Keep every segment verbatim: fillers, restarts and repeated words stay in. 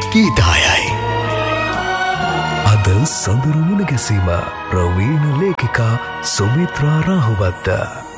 ගීතයයි. අද සඳරු මුණ ගැසීම ප්‍රවීණ ලේඛිකා සුමිත්‍රා රාහුවත්ත.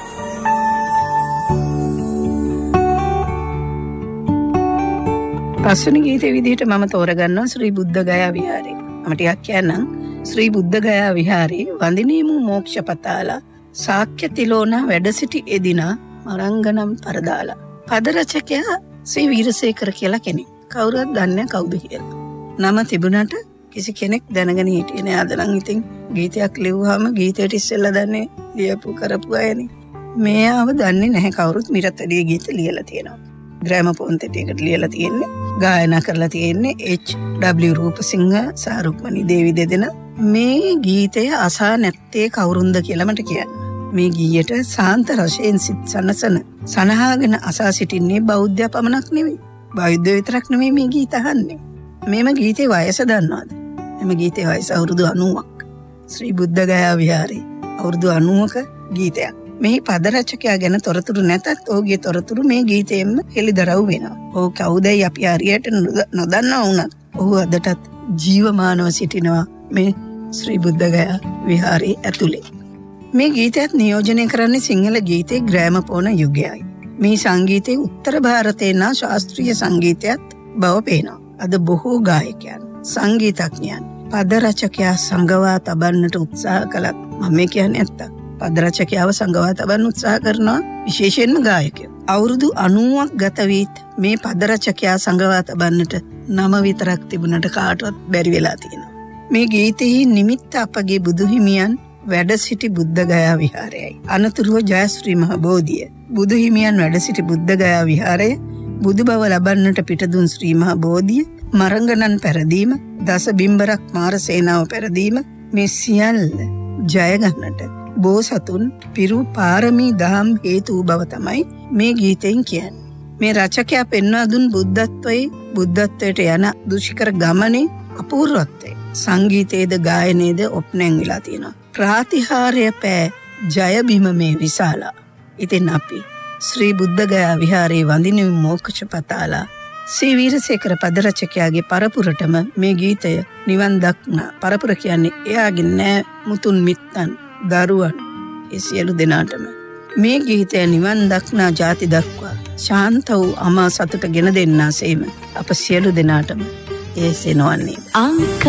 පස්වෙනි ගීතේ විදිහට මම තෝරගන්නවා ශ්‍රී බුද්ධ ගයා විහාරේ. මම ටිකක් කියන්නම්. ශ්‍රී බුද්ධ ගයා විහාරේ වඳිනීමු මෝක්ෂ පතාලා සාක්‍ය තිලෝනා වැඩ සිටි එදිනා මරංගනම් පරදාලා. පද රචකයා ශ්‍රී වීරසේකර කියලා කෙනෙක්. කවුරුත් දන්නේ කවුද කියලා. නම තිබුණට කිසි කෙනෙක් දැනගෙන හිටියේ නෑ. අද නම් ඉතින් ගීතයක් ලිව්වහම ගීතයට ඉස්සෙල්ලා දන්නේ ලියපු කරපු අයනේ. මේව දන්නේ නැහැ කවුරුත්. මීටත් වැඩි ගීත ලියලා තියෙනවා. ග්‍රැමෆෝන් තෙටයකට ලියලා තියෙන්නේ. ගායනා කරලා තියෙන්නේ එච් ඩබ්ලිව් රූපසිංහ සහ රුක්මනී දේවි දෙදෙනා. මේ ගීතය අසා නැත්තේ කවුරුන්ද කියලා මට කියන්න. මේ ගීයට සාන්ත රසයෙන් සිත් සනසන සනහාගෙන අසා සිටින්නේ බෞද්ධ පමණක් නෙවෙයි. බෞද්ධ විතරක් නෙවෙයි මේ ගීත අහන්නේ. මේම ගීතේ වයස දන්නවද? එම ගීතේ වයස අවුරුදු අනූවක්. ශ්‍රී බුද්ධ ගයා විහාරේ අවුරුදු අනූවක ගීතයක්. මේ පද රචකයා ගැන තොරතුරු නැතත් ඔහුගේ තොරතුරු මේ ගීතයෙන්ම හෙළිදරව් වෙනවා. ඔහු කවුදයි අපි හරියට නොදන්නා වුණත් ඔහු අදටත් ජීවමානව සිටිනවා මේ ශ්‍රී බුද්ධ ගයා විහාරේ ඇතුලේ. මේ ගීතයත් නියෝජනය කරන්නේ සිංහල ගීතේ ග්‍රැමෆෝන යුගයයි. මේ සංගීතයේ උත්තර භාරතයේ නා ශාස්ත්‍රීය සංගීතයත් බව පේනවා. අද බොහෝ ගායකයන්, සංගීතඥයන් පද රචකයා සංගවා තබන්නට උත්සාහ කළත් මම කියන්නේ නැත්තම් පද රචකයාව සංගවා තබන්න උත්සාහ කරනවා විශේෂයෙන්ම ගායකයෝ. අවුරුදු අනූවක් ගත වීත් මේ පද රචකයා සංගවා තබන්නට නම විතරක් තිබුණට කාටවත් බැරි වෙලා තියෙනවා. මේ ගීතෙහි නිමිත්ත අපගේ බුදුහිමියන් වැඩ සිටි බුද්ධ ගයා විහාරයයි. අනතුරුව ජයශ්‍රී මහ බෝධිය. බුදුහිමියන් වැඩ සිටි බුද්ධ ගයා විහාරය, බුදු බව ලබන්නට පිටදුන් ශ්‍රී මහ බෝධිය, මරංගනන් පැරදීම, දස බිම්බරක් මාර සේනාව පැරදීම, මේ සියල්ල ජය ගන්නට බෝසතුන් පිරු පාරමී දහම් හේතු බව තමයි මේ ගීතෙන් කියන්නේ. මේ රචකයා පෙන්වා දුන් බුද්ධත්වයේ බුද්ධත්වයට යන දුෂ්කර ගමනේ අපූර්වත්වය සංගීතයේද ගායනයේද ඔප්නැන් වෙලා තියෙනවා. ප්‍රාතිහාර්ය පෑ ජය බිම මේ විශාලා. ඉතින් අපි ශ්‍රී බුද්ධ ගයා විහාරේ වඳිනු මෝක්ෂ පතාලා ශ්‍රී වීරසේකර පද රචකයාගේ පරපුරටම මේ ගීතය නිවන් දක්නා. පරපුර කියන්නේ එයාගේ නෑ මුතුන් මිත්තන් දරුවන් ඒ සියලු දෙනාටම මේ ගීතය නිවන් දක්නා ජාති දක්වා ශාන්ත වූ අමා සතුට ගෙන දෙන්නාසේම අප සියලු දෙනාටම ඒ සෙනවන්නේ. අංක